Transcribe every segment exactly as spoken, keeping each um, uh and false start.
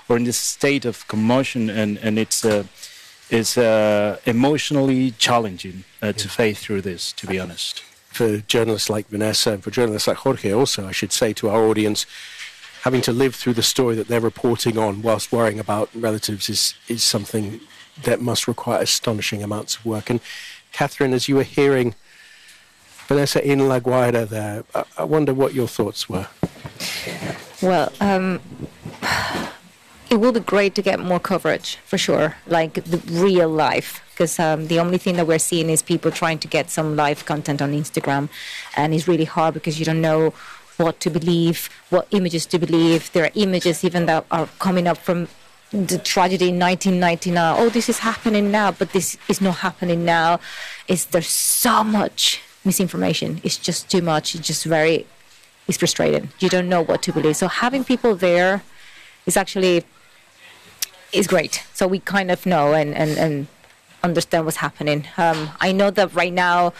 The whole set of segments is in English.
or in this state of commotion, and and it's uh, it's uh, emotionally challenging uh, to face through this, to be honest. For journalists like Vanessa and for journalists like Jorge also, I should say to our audience, having to live through the story that they're reporting on whilst worrying about relatives is, is something that must require astonishing amounts of work. And Catherine, as you were hearing Vanessa in La Guaira there, I, I wonder what your thoughts were. Well, um, it will be great to get more coverage, for sure, like the real life, because um, the only thing that we're seeing is people trying to get some live content on Instagram, and it's really hard because you don't know what to believe, what images to believe. There are images even that are coming up from the tragedy in nineteen ninety-nine. Oh, this is happening now, but this is not happening now. It's, there's so much misinformation. It's just too much. It's just very, it's frustrating. You don't know what to believe. So having people there is actually, is great. So we kind of know and, and, and understand what's happening. Um, I know that right now,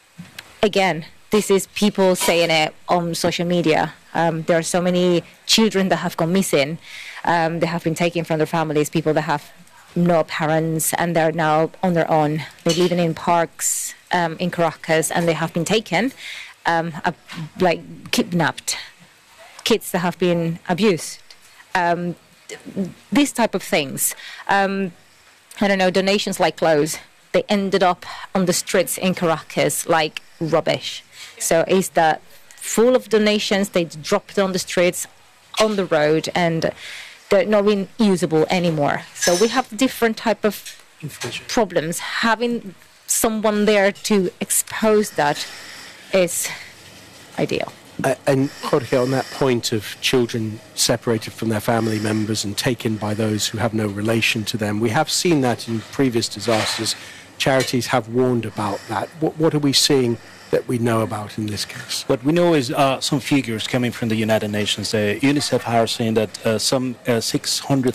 again, this is people saying it on social media. Um, there are so many children that have gone missing. Um, they have been taken from their families, people that have no parents, and they're now on their own. They're living in parks um, in Caracas, and they have been taken, um, uh, like kidnapped. Kids that have been abused. Um, these type of things. Um, I don't know, donations like clothes. They ended up on the streets in Caracas like rubbish. So is that full of donations, they dropped on the streets, on the road, and they're not being usable anymore. So we have different type of problems. Having someone there to expose that is ideal. Uh, and Jorge, on that point of children separated from their family members and taken by those who have no relation to them, we have seen that in previous disasters. Charities have warned about that. What, what are we seeing that we know about in this case? What we know is uh, some figures coming from the United Nations. Uh, UNICEF are saying that uh, some uh, six hundred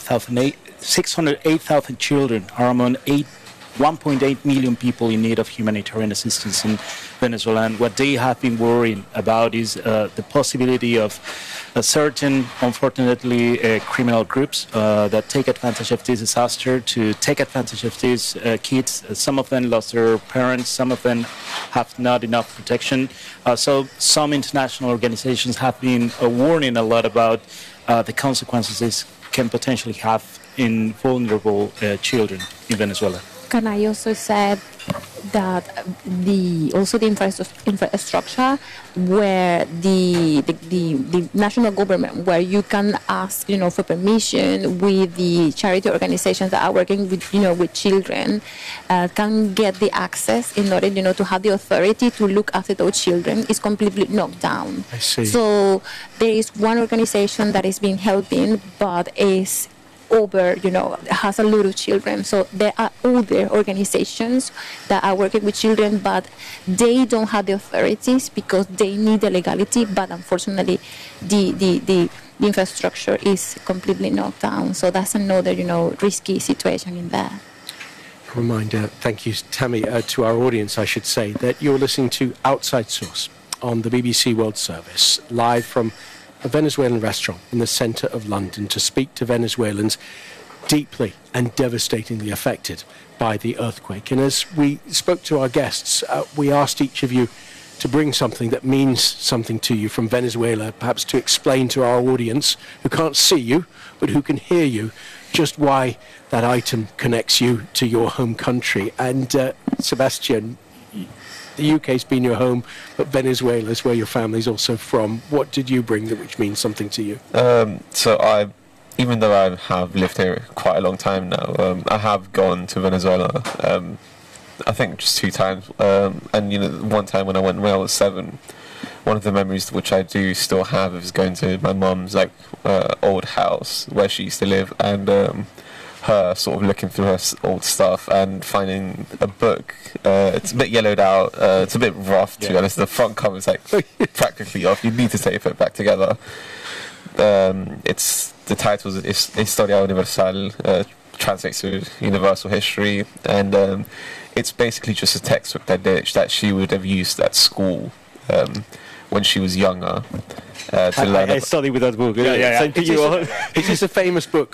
eight thousand children are among eight, one point eight million people in need of humanitarian assistance in Venezuela. And what they have been worrying about is uh, the possibility of a certain, unfortunately, uh, criminal groups uh, that take advantage of this disaster to take advantage of these uh, kids. Uh, some of them lost their parents, some of them have not enough protection. Uh, so some international organizations have been uh, warning a lot about uh, the consequences this can potentially have in vulnerable uh, children in Venezuela. Can I also say that the also the infra- infrastructure where the, the the the national government, where you can ask, you know, for permission with the charity organizations that are working with, you know, with children, uh, can get the access in order, you know, to have the authority to look after those children, is completely knocked down. I see. So there is one organization that is being helping, but is over, you know, has a lot of children. So there are other organizations that are working with children, but they don't have the authorities because they need the legality, but unfortunately the, the, the, the infrastructure is completely knocked down. So that's another, you know, risky situation in there. Reminder, thank you, Tammy, uh, to our audience, I should say, that you're listening to Outside Source on the B B C World Service, live from a Venezuelan restaurant in the centre of London to speak to Venezuelans deeply and devastatingly affected by the earthquake. And as we spoke to our guests, uh, we asked each of you to bring something that means something to you from Venezuela, perhaps to explain to our audience who can't see you, but who can hear you, just why that item connects you to your home country. And uh, Sebastian, the U K's been your home, but Venezuela is where your family's also from. What did you bring that which means something to you? Um, so I, even though I have lived here quite a long time now, um, I have gone to Venezuela. Um, I think just two times. Um, and you know, one time when I went when I was seven, one of the memories which I do still have is going to my mum's like uh, old house where she used to live, and um, her sort of looking through her old stuff and finding a book. Uh, it's a bit yellowed out. Uh, it's a bit rough, to yeah. be honest. The front cover is like practically off. You need to tape it back together. Um, it's the title is Historia Universal, uh, translates to Universal History, and um, it's basically just a textbook that they, that she would have used at school um, when she was younger. Uh, to I, learn I, I studied with that book. Yeah, yeah, yeah. It, is a, it is a famous book